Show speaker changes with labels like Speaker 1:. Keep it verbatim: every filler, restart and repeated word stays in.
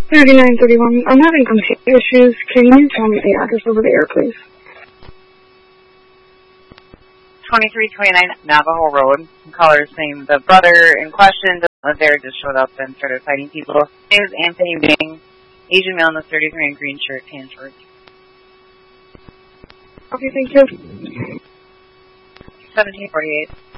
Speaker 1: thirty-nine thirty-one. I'm having computer issues. Can you tell me the address over the air, please?
Speaker 2: twenty-three twenty-nine Navajo Road. Caller is saying the brother in question doesn't live there, just showed up and started fighting people. His name is Anthony Bing, Asian male in the thirty-three in green shirt, tan shorts.
Speaker 1: Okay, thank you.
Speaker 2: seventeen forty-eight.